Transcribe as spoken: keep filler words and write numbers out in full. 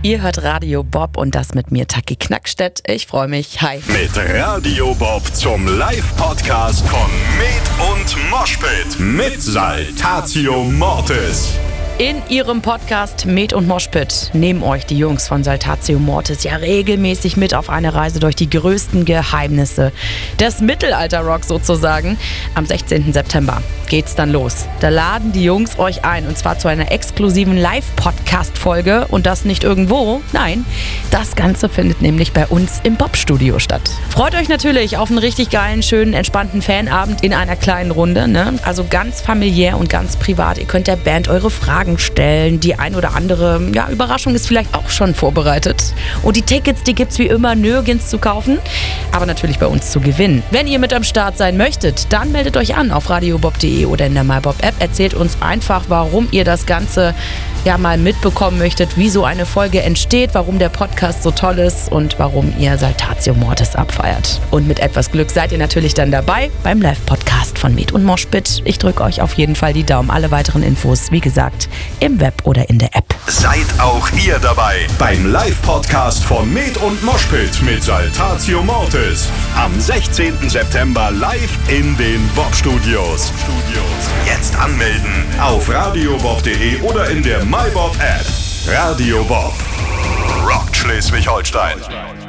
Ihr hört Radio Bob und das mit mir, Taki Knackstedt. Ich freue mich. Hi. Mit Radio Bob zum Live-Podcast von Met und Moshpit mit Saltatio Mortis. In ihrem Podcast Met und Moshpit nehmen euch die Jungs von Saltatio Mortis ja regelmäßig mit auf eine Reise durch die größten Geheimnisse des Mittelalter-Rock sozusagen. Am sechzehnten September geht's dann los. Da laden die Jungs euch ein und zwar zu einer exklusiven Live-Podcast-Folge und das nicht irgendwo. Nein, das Ganze findet nämlich bei uns im Bob-Studio statt. Freut euch natürlich auf einen richtig geilen, schönen, entspannten Fanabend in einer kleinen Runde, ne? Also ganz familiär und ganz privat. Ihr könnt der Band eure Fragen stellen. Die ein oder andere ja, Überraschung ist vielleicht auch schon vorbereitet. Und die Tickets, die gibt's wie immer nirgends zu kaufen, aber natürlich bei uns zu gewinnen. Wenn ihr mit am Start sein möchtet, dann meldet euch an auf radiobob punkt de oder in der MyBob-App. Erzählt uns einfach, warum ihr das Ganze ja mal mitbekommen möchtet, wie so eine Folge entsteht, warum der Podcast so toll ist und warum ihr Saltatio Mortis abfeiert. Und mit etwas Glück seid ihr natürlich dann dabei beim Live-Podcast von Met und Moshpit. Ich drücke euch auf jeden Fall die Daumen. Alle weiteren Infos, wie gesagt, im Web oder in der App. Seid auch ihr dabei beim Live-Podcast von Met und Moshpit mit Saltatio Mortis. Am sechzehnten September live in den Bob-Studios. Jetzt anmelden auf radiobob punkt de oder in der MyBob-App. Radio Bob. Rockt Schleswig-Holstein.